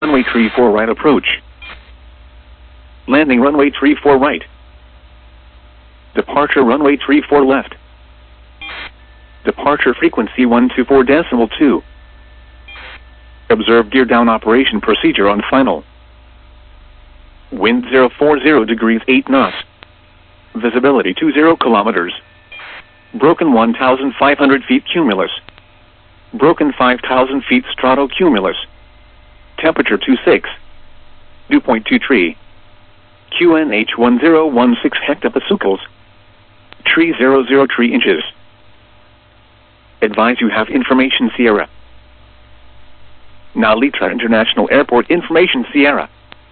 Runway 34 right approach. Landing runway 34 right. Departure runway 34 left. Departure frequency 124.2. Observe gear down operation procedure on final. Wind 040 degrees 8 knots. Visibility 20 kilometers. Broken 1,500 feet cumulus. Broken 5,000 feet stratocumulus. Temperature 26. Dew point 23. QNH 1016 hectopascals. Tree 003 inches. Advise you have information Sierra. Now Litra International Airport information Sierra.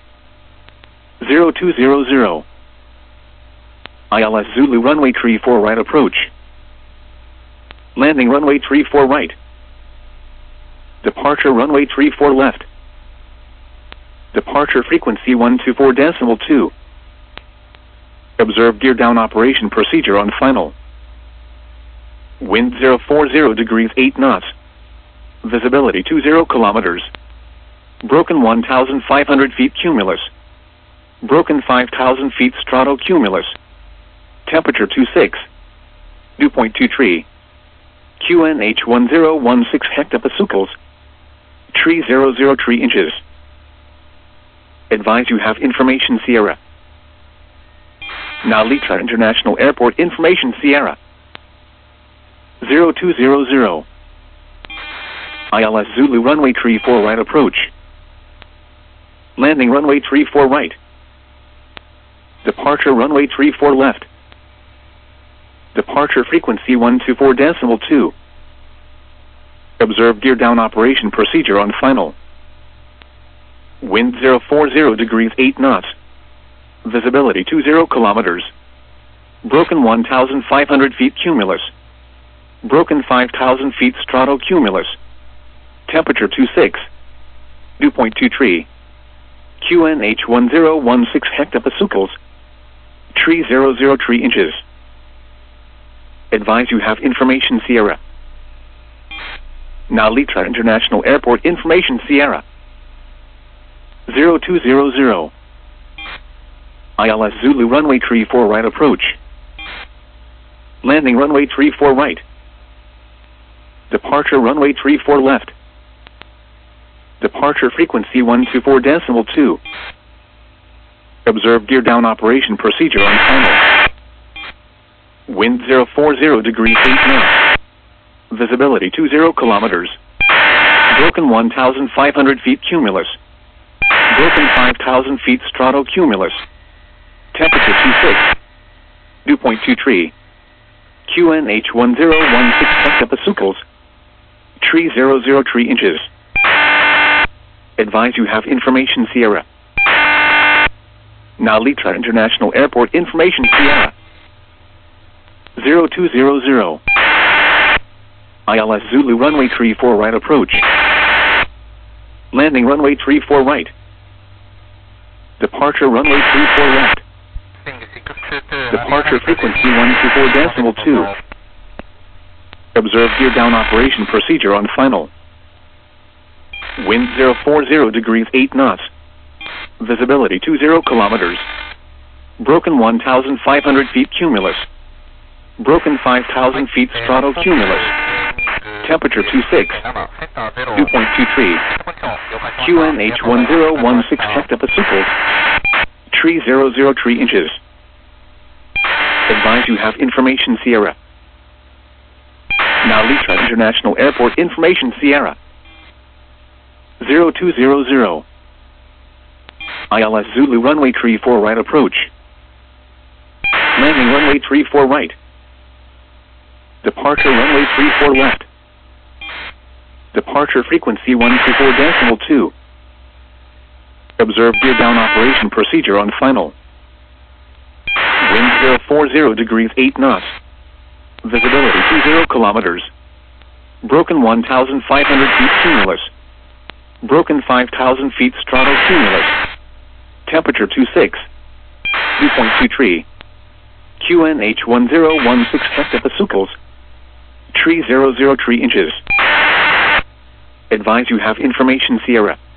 0200. ILS Zulu runway 34 right approach. Landing runway 34 right. Departure runway 34 left. Departure frequency 124.2. Observe gear down operation procedure on final. Wind 040 degrees 8 knots. Visibility 20 kilometers. Broken 1,500 feet cumulus. Broken 5,000 feet stratocumulus. Temperature 26. Dew point 23. QNH 1016 hectopascals. Tree 003 inches. Advise you have information Sierra. Now Litra International Airport information Sierra. 0200. ILS Zulu runway 34 right approach. Landing runway 34 right. Departure runway 34 left. Departure frequency 124.2. Observe gear down operation procedure on final. Wind 040 degrees 8 knots. Visibility 20 kilometers. Broken 1,500 feet cumulus. Broken 5,000 feet stratocumulus. Temperature 26. Dew point 23. QNH 1016 hectopascals. Tree 003 inches. Advise you have information Sierra. Now Litra International Airport information Sierra. 0200. ILS Zulu runway 34 right approach. Landing runway 34 right. Departure runway 34 left. Departure frequency 124.2. Observe gear down operation procedure on final. Wind 040 degrees 8 knots. Visibility 20 kilometers. Broken 1,500 feet cumulus. Broken 5,000 feet stratocumulus. Temperature 26. Dew point 23. QNH 1016 hectopascals. Tree 003 inches. Advise you have information Sierra. Now Litra International Airport information Sierra. 0200. ILS Zulu runway 34 right approach. Landing runway 34 right. Departure runway 34 left. Departure frequency 124.2. Observe gear down operation procedure on final. Wind 040 degrees 8 knots. Visibility 20 kilometers. Broken 1,500 feet cumulus. Broken 5,000 feet stratocumulus. Temperature 26. Dew point 23. QNH 1016 hectopascals. Tree 003 inches. Advise you have information Sierra. Now Litra International Airport information Sierra. 0200. ILS Zulu runway 34 right approach. Landing runway 34 right. Departure runway 34 left. Departure frequency 124.2. Observe gear down operation procedure on final. Wind 040 degrees 8 knots. Visibility 20 kilometers. Broken 1,500 feet cumulus. Broken 5,000 feet stratocumulus. Temperature 26. Dew point 23. QNH 1016 hectopascals. Tree 003 inches. Advise you have information Sierra.